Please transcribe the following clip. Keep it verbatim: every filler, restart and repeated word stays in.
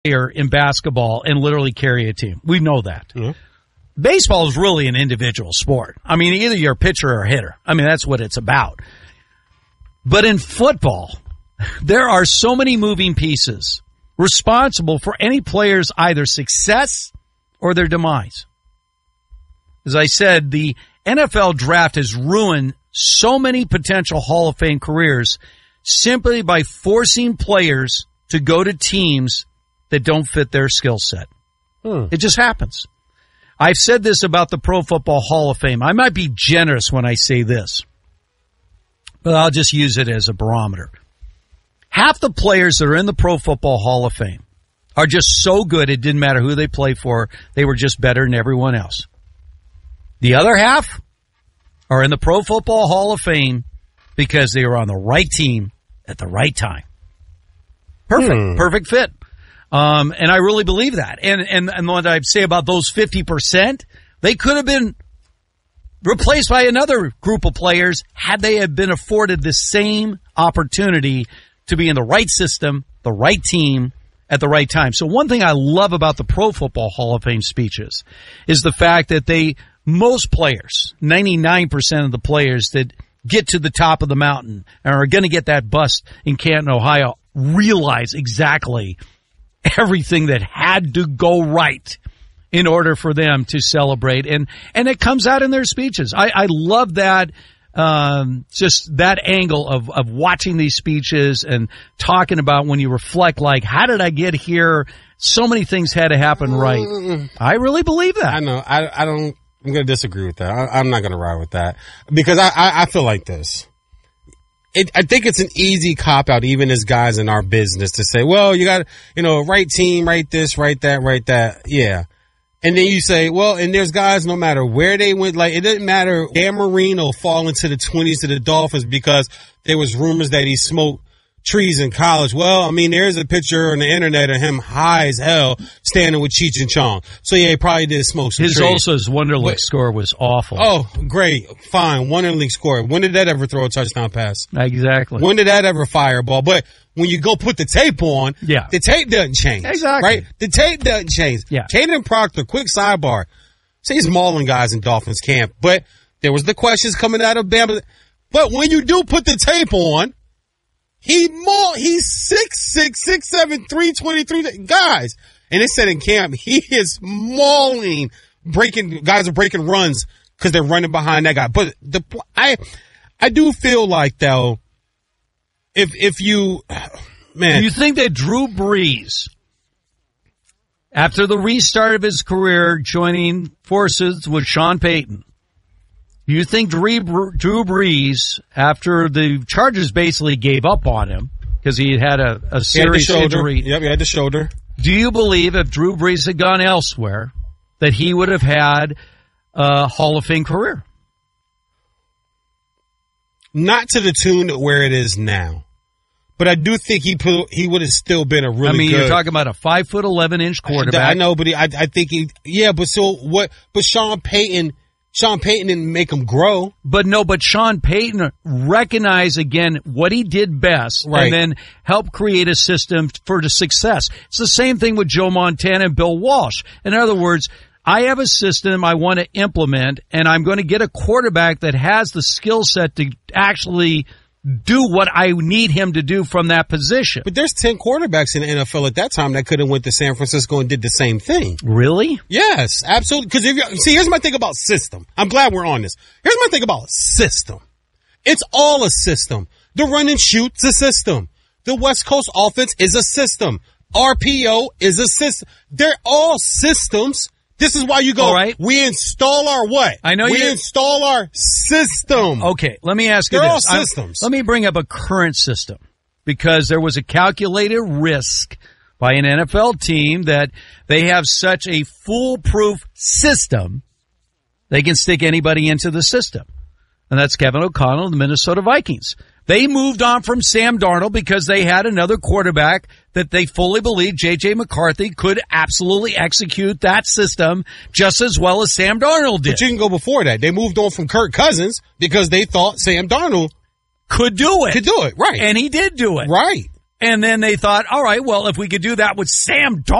player in basketball and literally carry a team. We know that. Mm-hmm. Baseball is really an individual sport. I mean, either you're a pitcher or a hitter. I mean, that's what it's about. But in football, there are so many moving pieces responsible for any player's either success or their demise. As I said, the N F L draft has ruined so many potential Hall of Fame careers simply by forcing players to go to teams that don't fit their skill set. Hmm. It just happens. I've said this about the Pro Football Hall of Fame. I might be generous when I say this, but I'll just use it as a barometer. Half the players that are in the Pro Football Hall of Fame are just so good it didn't matter who they play for. They were just better than everyone else. The other half are in the Pro Football Hall of Fame because they were on the right team at the right time. Perfect. Hmm. Perfect fit. Um, and I really believe that. And, and, and what I'd say about those fifty percent, they could have been replaced by another group of players had they have been afforded the same opportunity to be in the right system, the right team, at the right time. So one thing I love about the Pro Football Hall of Fame speeches is the fact that they, most players, ninety-nine percent of the players that get to the top of the mountain and are going to get that bus in Canton, Ohio, realize exactly everything that had to go right in order for them to celebrate. And, and it comes out in their speeches. I, I love that, um, just that angle of, of watching these speeches and talking about when you reflect, like, how did I get here? So many things had to happen right. I really believe that. I know. I, I don't, I'm going to disagree with that. I, I'm not going to ride with that because I, I, I feel like this. It, I think it's an easy cop-out, even as guys in our business, to say, well, you got, you know, right team, right this, right that, right that. Yeah. And then you say, well, and there's guys, no matter where they went, like, it didn't matter. Dan Marino fall into the twenties to the Dolphins because there was rumors that he smoked trees in college. Well, I mean, there's a picture on the internet of him high as hell standing with Cheech and Chong. So, yeah, he probably did smoke some his trees. Also, his Wonderlic score was awful. Oh, great. Fine. Wonderlic score. When did that ever throw a touchdown pass? Exactly. When did that ever fire a ball? But when you go put the tape on, yeah. the tape doesn't change. Exactly. Right? The tape doesn't change. Yeah. Caden Proctor, quick sidebar. See, he's mauling guys in Dolphins camp, but there was the questions coming out of Bama. But when you do put the tape on, He maul, he's six, six, six, seven, three, twenty-three guys. And it said in camp, he is mauling, breaking, guys are breaking runs because they're running behind that guy. But the, I, I do feel like though, if, if you, man. Do you think that Drew Brees, after the restart of his career, joining forces with Sean Payton, do you think Drew Brees, after the Chargers basically gave up on him because he had a, a serious injury? Yep, he had the shoulder. Do you believe if Drew Brees had gone elsewhere that he would have had a Hall of Fame career? Not to the tune where it is now. But I do think he put, he would have still been a really good. I mean, good, you're talking about a five foot eleven inch quarterback. I know, but he, I, I think he, yeah, but so what, but Sean Payton, Sean Payton didn't make him grow. But no, but Sean Payton recognized again what he did best right. and then helped create a system for the success. It's the same thing with Joe Montana and Bill Walsh. In other words, I have a system I want to implement and I'm going to get a quarterback that has the skill set to actually do what I need him to do from that position. But there's ten quarterbacks in the N F L at that time that could have went to San Francisco and did the same thing. Really? Yes, absolutely. Because if you see, here's my thing about system. I'm glad we're on this. Here's my thing about system. It's all a system. The run and shoot's a system. The West Coast offense is a system. R P O is a system. They're all systems. This is why you go, all right. We install our what? I know we you install our system. Okay, let me ask you They're this. all systems. I'm, let me bring up a current system because there was a calculated risk by an N F L team that they have such a foolproof system, they can stick anybody into the system. And that's Kevin O'Connell and the Minnesota Vikings. They moved on from Sam Darnold because they had another quarterback that they fully believed, J J McCarthy, could absolutely execute that system just as well as Sam Darnold did. But you can go before that. They moved on from Kirk Cousins because they thought Sam Darnold could do it. Could do it, right. And he did do it. Right. And then they thought, all right, well, if we could do that with Sam Darnold,